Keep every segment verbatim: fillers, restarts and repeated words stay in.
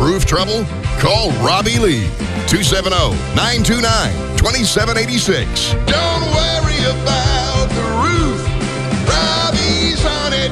Roof trouble? Call Robbie Lee, two seven zero, nine two nine, two seven eight six. Don't worry about the roof. Robbie's on it.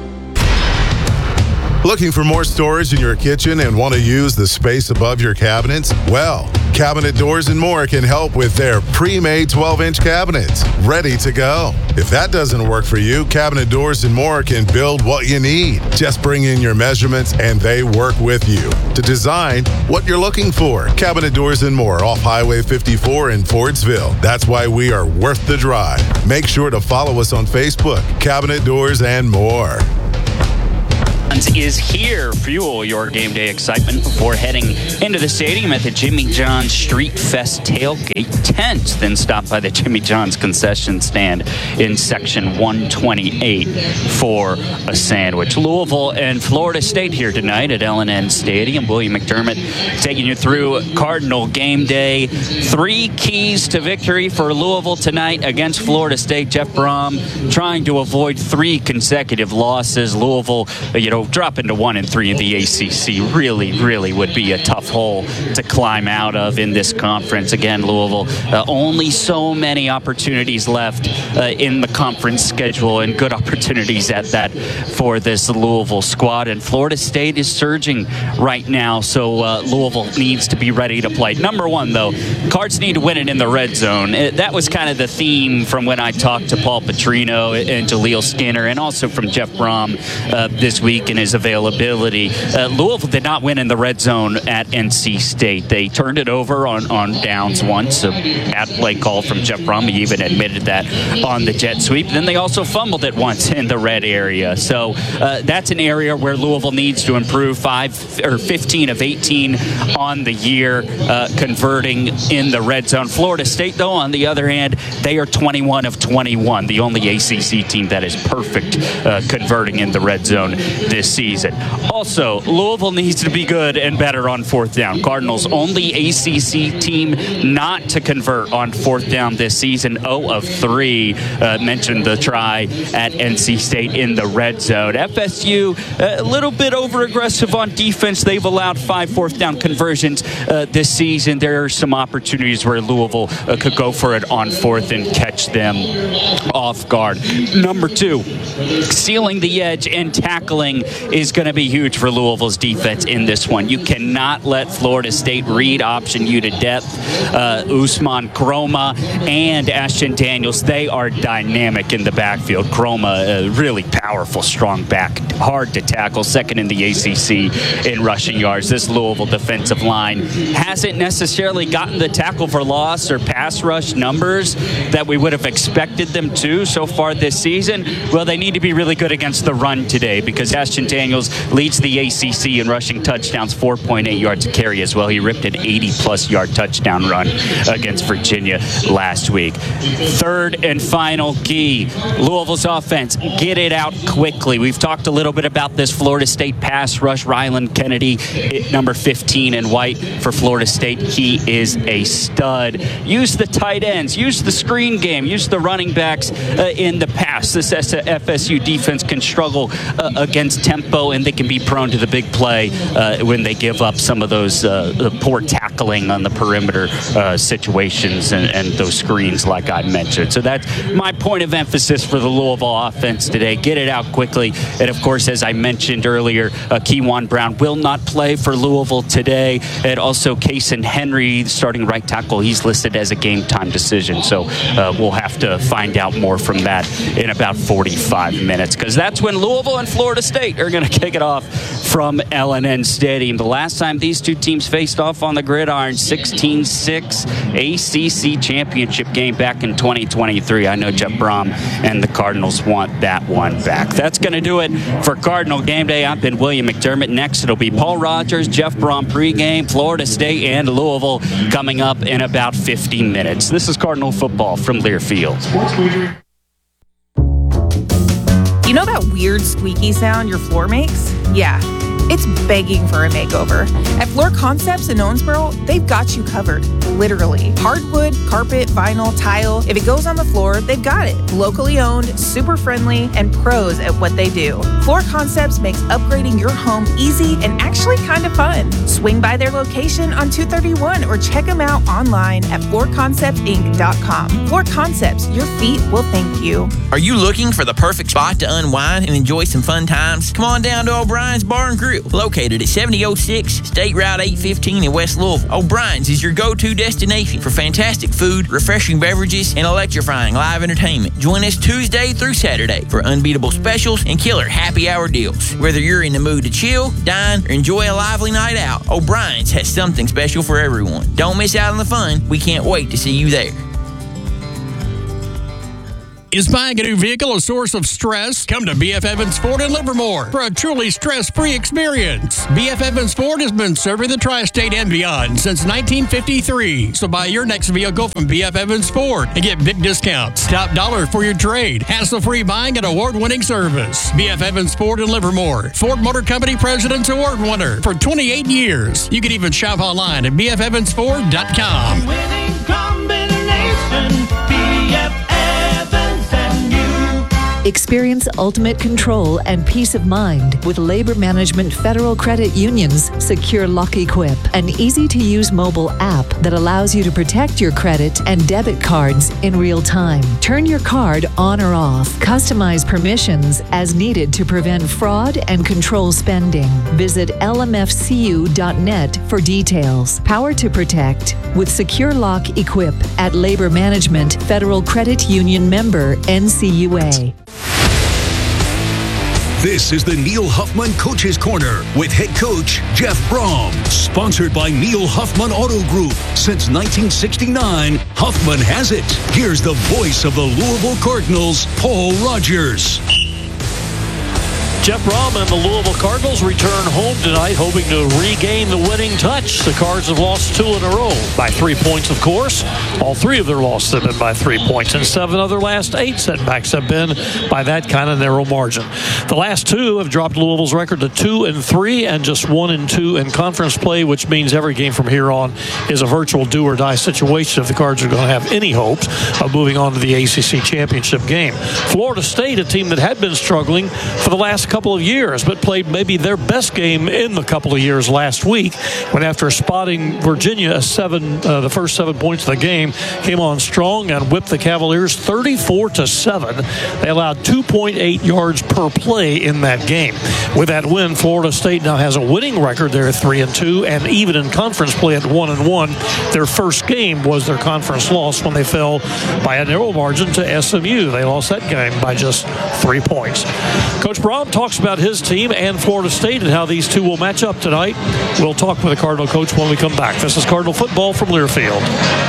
Looking for more storage in your kitchen and want to use the space above your cabinets? Well, Cabinet Doors and More can help with their pre-made twelve-inch cabinets, ready to go. If that doesn't work for you, Cabinet Doors and More can build what you need. Just bring in your measurements and they work with you to design what you're looking for. Cabinet Doors and More off Highway fifty-four in Fordsville. That's why we are worth the drive. Make sure to follow us on Facebook, Cabinet Doors and More. Is here. Fuel your game day excitement before heading into the stadium at the Jimmy John's Street Fest tailgate tent. Then stop by the Jimmy John's concession stand in section one twenty-eight for a sandwich. Louisville and Florida State here tonight at L and N Stadium. William McDermott taking you through Cardinal game day. Three keys to victory for Louisville tonight against Florida State. Jeff Brom trying to avoid three consecutive losses. Louisville, you know, dropping to one and three in the A C C really, really would be a tough hole to climb out of in this conference. Again, Louisville, uh, only so many opportunities left uh, in the conference schedule, and good opportunities at that for this Louisville squad. And Florida State is surging right now, so uh, Louisville needs to be ready to play. Number one, though, Cards need to win it in the red zone. It, that was kind of the theme from when I talked to Paul Petrino and Jaleel Skinner, and also from Jeff Brom uh, this week in his availability. Uh, Louisville did not win in the red zone at N C State. They turned it over on, on downs once. A bad play call from Jeff Brom. He even admitted that on the jet sweep. Then they also fumbled it once in the red area. So uh, that's an area where Louisville needs to improve. Five or fifteen of eighteen on the year, uh, converting in the red zone. Florida State, though, on the other hand, they are twenty-one of twenty-one, the only A C C team that is perfect uh, converting in the red zone this season. Also, Louisville needs to be good and better on fourth down. Cardinals only A C C team not to convert on fourth down this season. zero of three. Uh, mentioned the try at N C State in the red zone. F S U a little bit over aggressive on defense. They've allowed five fourth down conversions uh, this season. There are some opportunities where Louisville uh, could go for it on fourth and catch them off guard. Number two, sealing the edge and tackling is going to be huge for Louisville's defense in this one. You cannot let Florida State read option you to depth. Uh, Usman Kroma and Ashton Daniels, they are dynamic in the backfield. Kroma, a really powerful, strong back, hard to tackle, second in the A C C in rushing yards. This Louisville defensive line hasn't necessarily gotten the tackle for loss or pass rush numbers that we would have expected them to so far this season. Well, they need to be really good against the run today, because Ashton Daniels leads the A C C in rushing touchdowns, four point eight yards a carry as well. He ripped an eighty plus yard touchdown run against Virginia last week. Third and final key, Louisville's offense, get it out quickly. We've talked a little bit about this Florida State pass rush. Rylan Kennedy, number fifteen in white for Florida State. He is a stud. Use the tight ends, use the screen game, use the running backs uh, in the pass. This F S U defense can struggle uh, against tempo, and they can be prone to the big play uh, when they give up some of those uh, poor tackling on the perimeter uh, situations and, and those screens like I mentioned. So that's my point of emphasis for the Louisville offense today. Get it out quickly. And of course, as I mentioned earlier, uh, Kewan Brown will not play for Louisville today. And also Kason Henry, starting right tackle, he's listed as a game time decision. So uh, we'll have to find out more from that in about forty-five minutes, because that's when Louisville and Florida State are going to kick it off from L and N Stadium. The last time these two teams faced off on the gridiron, sixteen six A C C championship game back in twenty twenty-three. I know Jeff Brom and the Cardinals want that one back. That's going to do it for Cardinal Game Day. I've been William McDermott. Next, it'll be Paul Rogers, Jeff Brom pregame, Florida State and Louisville coming up in about fifteen minutes. This is Cardinal football from Learfield. You know that weird squeaky sound your floor makes? Yeah, it's begging for a makeover. At Floor Concepts in Owensboro, they've got you covered, literally. Hardwood, carpet, vinyl, tile. If it goes on the floor, they've got it. Locally owned, super friendly, and pros at what they do. Floor Concepts makes upgrading your home easy and actually kind of fun. Swing by their location on two thirty-one or check them out online at floor concepts inc dot com. Floor Concepts, your feet will thank you. Are you looking for the perfect spot to unwind and enjoy some fun times? Come on down to O'Brien's Bar and Grill, located at seventy oh six State Route eight fifteen in West Louisville. O'Brien's is your go-to destination for fantastic food, refreshing beverages, and electrifying live entertainment. Join us Tuesday through Saturday for unbeatable specials and killer happy hour deals. Whether you're in the mood to chill, dine, or enjoy a lively night out, O'Brien's has something special for everyone. Don't miss out on the fun. We can't wait to see you there. Is buying a new vehicle a source of stress? Come to B F Evans Ford in Livermore for a truly stress-free experience. B F Evans Ford has been serving the tri-state and beyond since nineteen fifty-three. So buy your next vehicle from B F Evans Ford and get big discounts. Top dollar for your trade. Hassle-free buying and award-winning service. B F Evans Ford in Livermore. Ford Motor Company President's Award winner for twenty-eight years. You can even shop online at b f evans ford dot com. Winning combination, B F Evans. Experience ultimate control and peace of mind with Labor Management Federal Credit Union's Secure Lock Equip, an easy-to-use mobile app that allows you to protect your credit and debit cards in real time. Turn your card on or off. Customize permissions as needed to prevent fraud and control spending. Visit l m f c u dot net for details. Power to protect with Secure Lock Equip at Labor Management Federal Credit Union member N C U A. This is the Neil Huffman Coach's Corner with head coach Jeff Brom. Sponsored by Neil Huffman Auto Group. Since nineteen sixty-nine, Huffman has it. Here's the voice of the Louisville Cardinals, Paul Rogers. Jeff Brom and the Louisville Cardinals return home tonight, hoping to regain the winning touch. The Cards have lost two in a row by three points, of course. All three of their losses have been by three points, and seven of their last eight setbacks have been by that kind of narrow margin. The last two have dropped Louisville's record to two and three, and just one and two in conference play, which means every game from here on is a virtual do-or-die situation if the Cards are going to have any hopes of moving on to the A C C championship game. Florida State, a team that had been struggling for the last couple couple of years, but played maybe their best game in the couple of years last week, when after spotting Virginia a seven, uh, the first seven points of the game, came on strong and whipped the Cavaliers thirty-four to seven. They allowed two point eight yards per play in that game. With that win, Florida State now has a winning record. They're at three and two, and even in conference play at one and one. Their first game was their conference loss when they fell by a narrow margin to S M U. They lost that game by just three points. Coach Brom talks about his team and Florida State and how these two will match up tonight. We'll talk with the Cardinal coach when we come back. This is Cardinal Football from Learfield.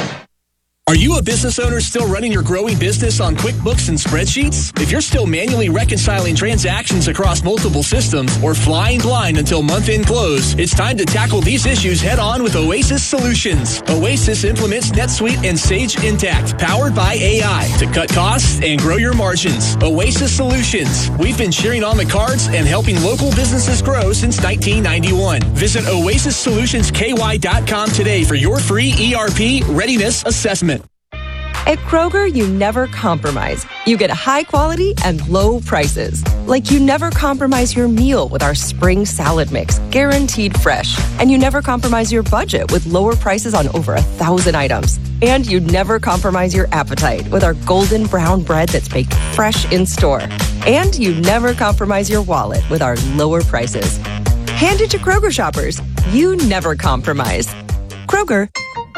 Are you a business owner still running your growing business on QuickBooks and spreadsheets? If you're still manually reconciling transactions across multiple systems or flying blind until month-end close, it's time to tackle these issues head-on with Oasis Solutions. Oasis implements NetSuite and Sage Intacct, powered by A I, to cut costs and grow your margins. Oasis Solutions. We've been cheering on the Cards and helping local businesses grow since nineteen ninety-one. Visit oasis solutions k y dot com today for your free E R P readiness assessment. At Kroger, you never compromise. You get high quality and low prices. Like you never compromise your meal with our spring salad mix, guaranteed fresh. And you never compromise your budget with lower prices on over a thousand items. And you never compromise your appetite with our golden brown bread that's baked fresh in store. And you never compromise your wallet with our lower prices. Hand it to Kroger shoppers. You never compromise. Kroger.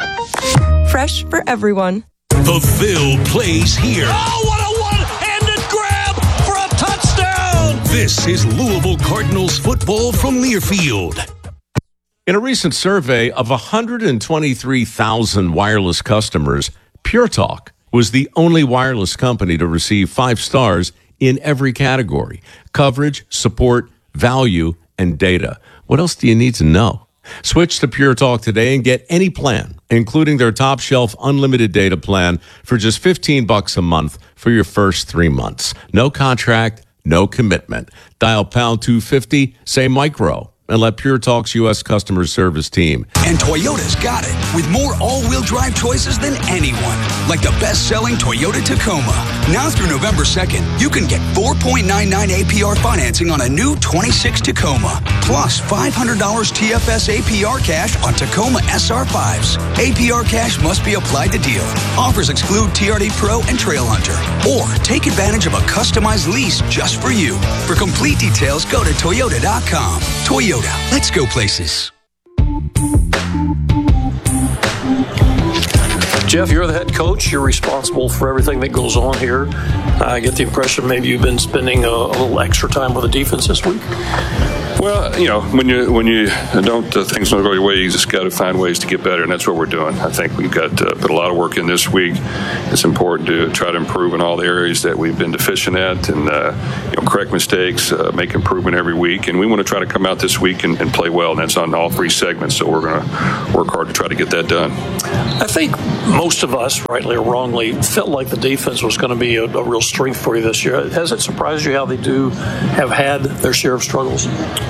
Fresh for everyone. The Ville plays here. Oh, what a one-handed grab for a touchdown! This is Louisville Cardinals football from Learfield. In a recent survey of one hundred twenty-three thousand wireless customers, Pure Talk was the only wireless company to receive five stars in every category: coverage, support, value, and data. What else do you need to know? Switch to Pure Talk today and get any plan, including their top shelf unlimited data plan, for just fifteen bucks a month for your first three months. No contract, no commitment. Dial pound two fifty, say micro. and let Pure Talk's U S customer service team. And Toyota's got it, with more all-wheel drive choices than anyone. Like the best-selling Toyota Tacoma. Now through November second, you can get four point nine nine A P R financing on a new twenty-six Tacoma. Plus five hundred dollars T F S A P R cash on Tacoma S R fives. A P R cash must be applied to dealer. Offers exclude T R D Pro and Trail Hunter. Or take advantage of a customized lease just for you. For complete details, go to Toyota dot com. Toyota. Let's go places. Jeff, you're the head coach. You're responsible for everything that goes on here. I get the impression maybe you've been spending a, a little extra time with the defense this week. Well, you know, when you when you don't uh, things don't go your way, you just got to find ways to get better, and that's what we're doing. I think we've got to put a lot of work in this week. It's important to try to improve in all the areas that we've been deficient at, and uh, you know, correct mistakes, uh, make improvement every week. And we want to try to come out this week and, and play well, and that's on all three segments. So we're going to work hard to try to get that done. I think most of us, rightly or wrongly, felt like the defense was going to be a, a real strength for you this year. Has it surprised you how they do have had their share of struggles?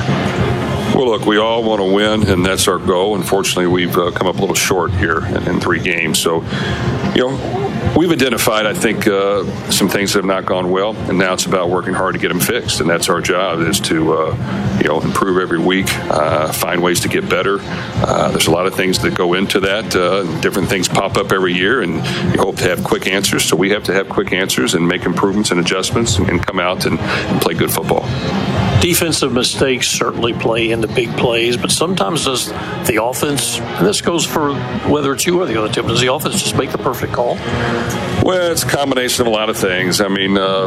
Well, look, we all want to win, and that's our goal. Unfortunately, we've uh, come up a little short here in, in three games. So, you know, we've identified, I think, uh, some things that have not gone well, and now it's about working hard to get them fixed. And that's our job, is to, uh, you know, improve every week, uh, find ways to get better. Uh, there's a lot of things that go into that. Uh, different things pop up every year, and you hope to have quick answers. So we have to have quick answers and make improvements and adjustments and, and come out and, and play good football. Defensive mistakes certainly play into big plays, but sometimes does the offense, and this goes for whether it's you or the other team, does the offense just make the perfect call? Well, it's a combination of a lot of things. I mean, uh,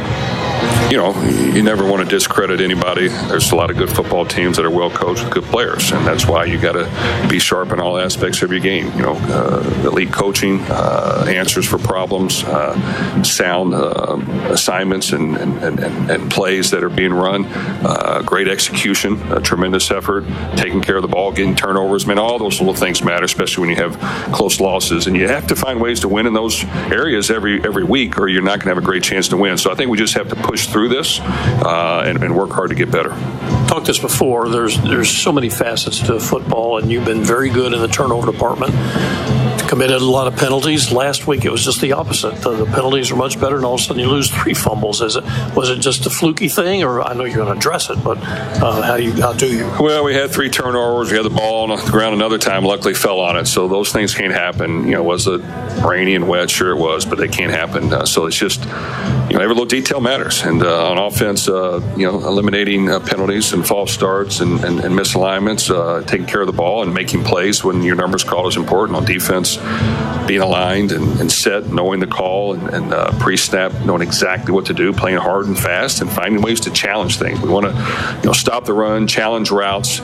you know, you never want to discredit anybody. There's a lot of good football teams that are well coached with good players, and that's why you got to be sharp in all aspects of your game. You know, uh, elite coaching, uh, answers for problems, uh, sound uh, assignments and, and, and, and plays that are being run, uh, great execution, a tremendous effort, taking care of the ball, getting turnovers. I mean, all those little things matter, especially when you have close losses, and you have to find ways to win in those areas every every week, or you're not going to have a great chance to win. So I think we just have to push through this uh, and, and work hard to get better. Talked this before. There's there's so many facets to football, and you've been very good in the turnover department. Committed a lot of penalties. Last week it was just the opposite. The, the penalties are much better, and all of a sudden you lose three fumbles. Is it was it just a fluky thing, or I know you're going to address it, but uh, how do you how do you? Well, we had three turnovers. We had the ball on the ground another time. Luckily, fell on it. So those things can't happen. You know, was it rainy and wet? Sure, it was, but they can't happen. Uh, so it's just, you know, every little detail matters. And uh, on offense, uh, you know, eliminating uh, penalties and false starts and, and, and misalignments, uh, taking care of the ball and making plays when your numbers called is important. On defense, being aligned and, and set, knowing the call and, and uh, pre-snap, knowing exactly what to do, playing hard and fast, and finding ways to challenge things. We want to, you know, stop the run, challenge routes,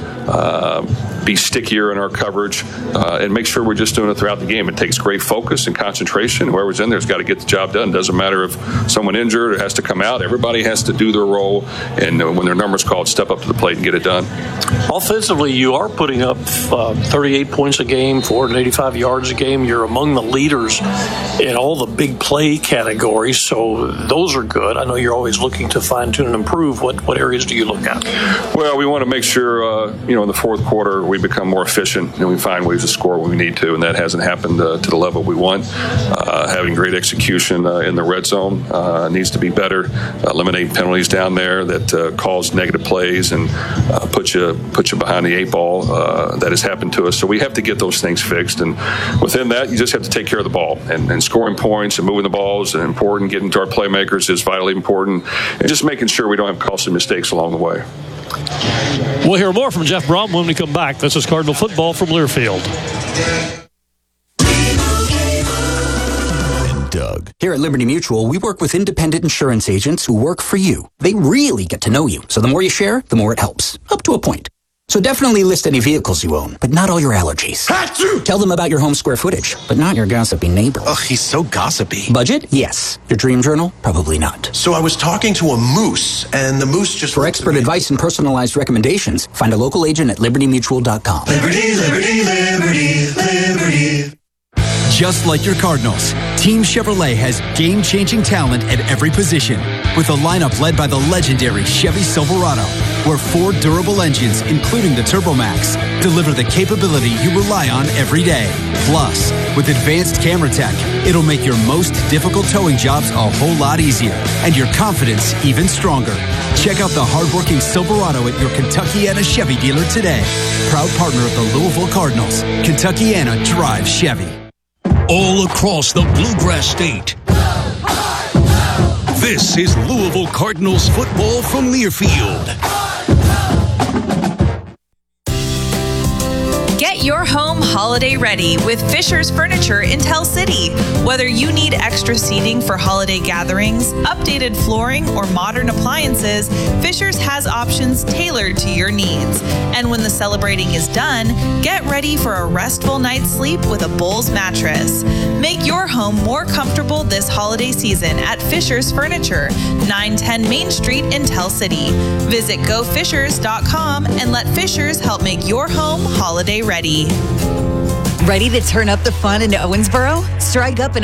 uh, be stickier in our coverage, uh, and make sure we're just doing it throughout the game. It takes great focus and concentration. Whoever's in there's got to get the job done. Doesn't matter if someone injured or has to come out. Everybody has to do their role, and uh, when their number's called, step up to the plate and get it done. Offensively, you are putting up uh, thirty-eight points a game, four hundred eighty-five yards a game. You're among the leaders in all the big play categories, so those are good. I know you're always looking to fine-tune and improve. What what areas do you look at? Well, we want to make sure, uh, you know, in the fourth quarter we become more efficient and we find ways to score when we need to, and that hasn't happened uh, to the level we want. Uh, having great execution uh, in the red zone uh, needs to be better. Uh, eliminating penalties down there that uh, cause negative plays and uh, put you put you behind the eight ball. Uh, that has happened to us, so we have to get those things fixed. And within that, you just have to take care of the ball, and, and scoring points and moving the ball is important. Getting to our playmakers is vitally important, and just making sure we don't have costly mistakes along the way. We'll hear more from Jeff Brom when we come back. This is Cardinal Football from Learfield. Doug. Here at Liberty Mutual, we work with independent insurance agents who work for you. They really get to know you, so the more you share, the more it helps, up to a point. So definitely list any vehicles you own, but not all your allergies. Achoo! Tell them about your home square footage, but not your gossipy neighbor. Ugh, he's so gossipy. Budget? Yes. Your dream journal? Probably not. So I was talking to a moose, and the moose just... For expert advice and personalized recommendations, find a local agent at liberty mutual dot com. Liberty, liberty, liberty, liberty. Just like your Cardinals, Team Chevrolet has game-changing talent at every position, with a lineup led by the legendary Chevy Silverado. where four durable engines, including the TurboMax, deliver the capability you rely on every day. Plus, with advanced camera tech, it'll make your most difficult towing jobs a whole lot easier and your confidence even stronger. Check out the hardworking Silverado at your Kentuckiana Chevy dealer today. Proud partner of the Louisville Cardinals. Kentuckiana drive Chevy. All across the Bluegrass State. This is Louisville Cardinals football from Learfield. Get your home holiday ready with Fisher's Furniture in Tell City. Whether you need extra seating for holiday gatherings, updated flooring, or modern appliances, Fisher's has options tailored to your needs. And when the celebrating is done, get ready for a restful night's sleep with a Bowls mattress. Make your home more comfortable this holiday season at Fisher's Furniture, nine ten Main Street in Tell City. Visit go fishers dot com and let Fisher's help make your home holiday ready. Ready to turn up the fun in Owensboro? Strike up an